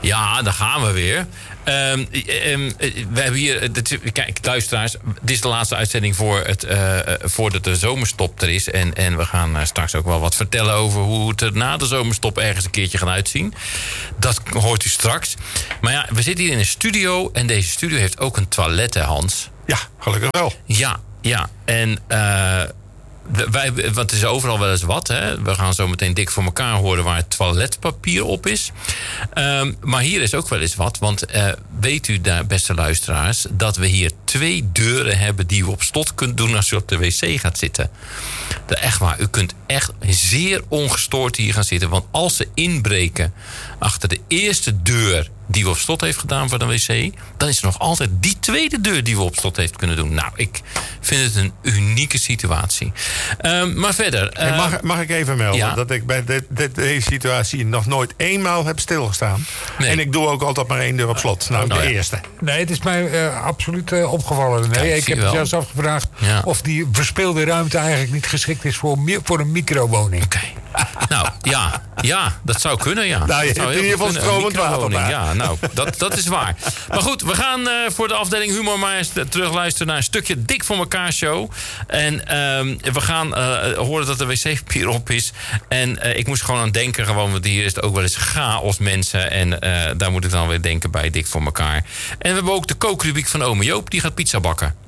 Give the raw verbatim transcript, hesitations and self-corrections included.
Ja, daar gaan we weer. Um, um, we hebben hier, kijk, luisteraars, dit is de laatste uitzending voor het, uh, voordat de zomerstop er is. En, en we gaan uh, straks ook wel wat vertellen over hoe het er na de zomerstop ergens een keertje gaat uitzien. Dat hoort u straks. Maar ja, we zitten hier in een studio en deze studio heeft ook een toilet, hè, Hans? Ja, gelukkig wel. Ja, ja. En uh, wij, want het is overal wel eens wat. Hè? We gaan zo meteen dik voor elkaar horen waar het toiletpapier op is. Um, maar hier is ook wel eens wat. Want uh, weet u, daar, beste luisteraars, dat we hier twee deuren hebben die u op slot kunt doen als u op de wc gaat zitten. Dat, echt waar, u kunt echt zeer ongestoord hier gaan zitten. Want als ze inbreken achter de eerste deur die we op slot heeft gedaan voor de wc, dan is er nog altijd die tweede deur die we op slot heeft kunnen doen. Nou, ik vind het een unieke situatie. Um, maar verder... Uh, hey, mag, mag ik even melden ja? dat ik bij dit, dit, deze situatie nog nooit eenmaal heb stilgestaan. Nee. En ik doe ook altijd maar één deur op slot. Nou, nou de ja. eerste. Nee, het is mij uh, absoluut uh, opgevallen. Nee, Kijk, ik heb me zelfs afgevraagd ja. of die verspeelde ruimte eigenlijk niet geschikt is voor, voor een microwoning. Oké. Okay. Nou, ja, ja, dat zou kunnen, ja. Nou, je hebt in ieder geval stromend water. Ja, nou, dat, dat is waar. Maar goed, we gaan uh, voor de afdeling humor maar eens terugluisteren naar een stukje Dik voor elkaar show. En uh, we gaan uh, horen dat de wc-papier op is. En uh, ik moest gewoon aan denken, gewoon, want hier is het ook wel eens chaos, mensen. En uh, daar moet ik dan weer denken bij Dik voor elkaar. En we hebben ook de kookrubriek van ome Joop, die gaat pizza bakken.